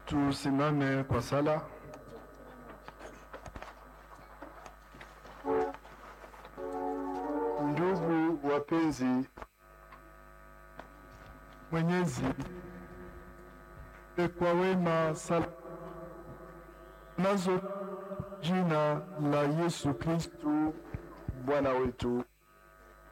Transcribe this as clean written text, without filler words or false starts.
Tusimame kwa sala. Ndugu wapenzi, Mwenyezi kwa wema sala nazo jina la Yesu Kristu Bwana wetu.